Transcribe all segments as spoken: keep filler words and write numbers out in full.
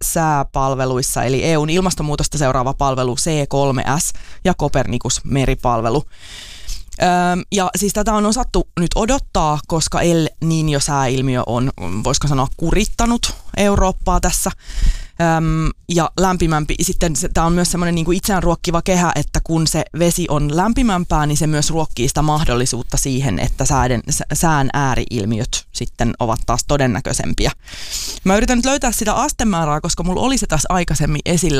EUMETSAT-sääpalveluissa, eli E U:n ilmastonmuutosta seuraava palvelu C kolme S ja Copernicus-meripalvelu. Öm, ja siis tätä on osattu nyt odottaa, koska El Niño-sääilmiö on, voisiko sanoa, kurittanut Eurooppaa tässä. Öm, ja lämpimämpi, sitten tämä on myös semmoinen niin kuin itseään ruokkiva kehä, että kun se vesi on lämpimämpää, niin se myös ruokkii sitä mahdollisuutta siihen, että sääden, sään ääriilmiöt sitten ovat taas todennäköisempiä. Mä yritän nyt löytää sitä astemäärää, koska mulla oli se tässä aikaisemmin esillä.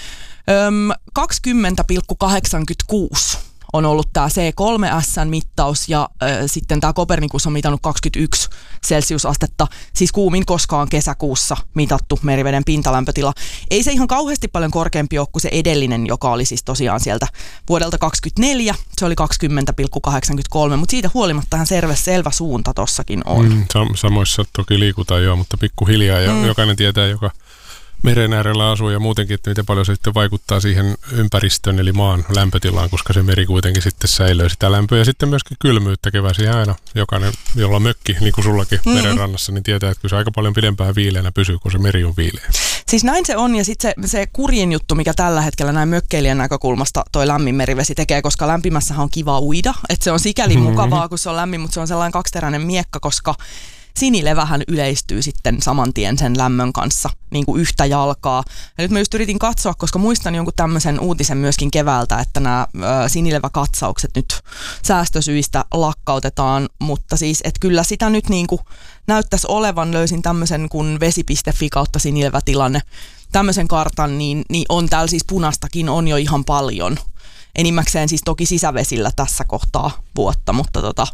Öm, kaksikymmentä pilkku kahdeksankymmentäkuusi on ollut tämä C kolme S:n mittaus ja äh, sitten tämä Copernicus on mitannut kaksikymmentäyksi celsiusastetta, siis kuumin koskaan kesäkuussa mitattu meriveden pintalämpötila. Ei se ihan kauheasti paljon korkeampi ole kuin se edellinen, joka oli siis tosiaan sieltä vuodelta kaksikymmentäneljä, se oli kaksikymmentä pilkku kahdeksankymmentäkolme, mutta siitä huolimatta ihan selvä, selvä suunta tossakin on. Mm, samoissa toki liikutaan jo, mutta pikkuhiljaa ja mm. jokainen tietää, joka meren äärellä asuu ja muutenkin, että miten paljon se sitten vaikuttaa siihen ympäristön eli maan lämpötilaan, koska se meri kuitenkin sitten säilöö sitä lämpöä ja sitten myöskin kylmyyttä keväisiä aina. Jokainen, jolla on mökki, niin kuin sullakin mm. merenrannassa, niin tietää, että kyllä se aika paljon pidempään viileänä pysyy, kun se meri on viileä. Siis näin se on ja sitten se, se kurjin juttu, mikä tällä hetkellä näin mökkeilijän näkökulmasta toi lämmin merivesi tekee, koska lämpimässähän on kiva uida, että se on sikäli mm-hmm. mukavaa, kun se on lämmin, mutta se on sellainen kaksiteräinen miekka, koska sinilevähän yleistyy sitten saman tien sen lämmön kanssa niin kuin yhtä jalkaa. Ja nyt mä just yritin katsoa, koska muistan jonkun tämmöisen uutisen myöskin keväältä, että nämä ö, sinileväkatsaukset nyt säästösyistä lakkautetaan, mutta siis, että kyllä sitä nyt niin kuin näyttäisi olevan, löysin tämmöisen kuin vesi piste fi kautta sinilevätilanne, tämmöisen kartan, niin, niin on täällä siis punastakin on jo ihan paljon. Enimmäkseen siis toki sisävesillä tässä kohtaa vuotta, mutta tota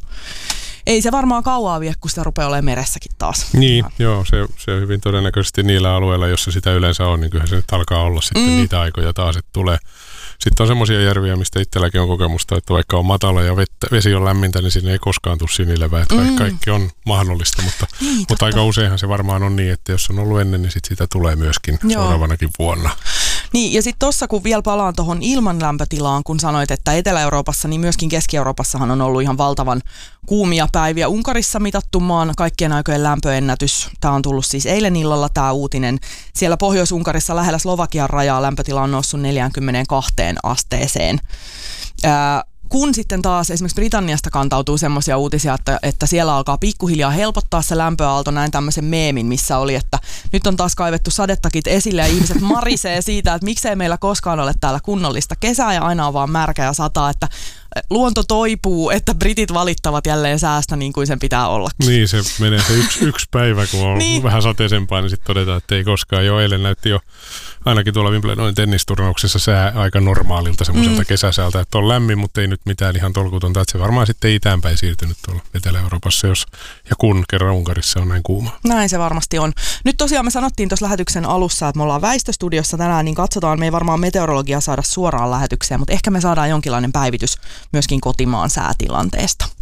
ei se varmaan kauaa vie, kun sitä rupeaa olemaan meressäkin taas. Niin, ja. joo, se, se on hyvin todennäköisesti niillä alueilla, jossa sitä yleensä on, niin kyllähän se nyt alkaa olla sitten mm. niitä aikoja taas, että tulee. Sitten on semmoisia järviä, mistä itselläkin on kokemusta, että vaikka on matala ja vettä, vesi on lämmintä, niin sinne ei koskaan tule sinilevää. Että mm. kaikki on mahdollista, mutta, niin, mutta aika useinhan se varmaan on niin, että jos on ollut ennen, niin sitten sitä tulee myöskin joo. seuraavanakin vuonna. Niin, ja sitten tuossa, kun vielä palaan tuohon ilmanlämpötilaan, kun sanoit, että Etelä-Euroopassa, niin myöskin Keski-Euroopassahan on ollut ihan valtavan kuumia päiviä. Unkarissa mitattu maan kaikkien aikojen lämpöennätys. Tämä on tullut siis eilen illalla tämä uutinen. Siellä Pohjois-Unkarissa lähellä Slovakian rajaa lämpötila on noussut neljäänkymmeneenkahteen asteeseen. Ää, kun sitten taas esimerkiksi Britanniasta kantautuu semmoisia uutisia, että, että siellä alkaa pikkuhiljaa helpottaa se lämpöaalto, näin tämmöisen meemin, missä oli, että nyt on taas kaivettu sadetakit esille ja ihmiset marisee siitä, että miksei meillä koskaan ole täällä kunnollista kesää ja aina on vaan märkä ja sataa, että luonto toipuu, että britit valittavat jälleen säästä niin kuin sen pitää ollakin. Niin, se menee se yksi, yksi päivä, kun on niin. vähän sateisempaa, niin sitten todetaan, että ei koskaan. Jo eilen näytti jo ainakin tuolla Wimbledonin tennisturnauksessa sää aika normaalilta semmoiselta mm. kesäsäältä, että on lämmin, mutta ei nyt mitään ihan tolkutonta. Että se varmaan sitten itäänpäin siirtynyt tuolla Etelä-Euroopassa, jos ja kun kerran Unkarissa on näin kuuma. Näin se varmasti on. Nyt tosiaan me sanottiin tuossa lähetyksen alussa, että me ollaan väistöstudiossa tänään, niin katsotaan, me ei varmaan meteorologia saada suoraan lähetykseen, mutta ehkä me saadaan jonkinlainen päivitys myöskin kotimaan säätilanteesta.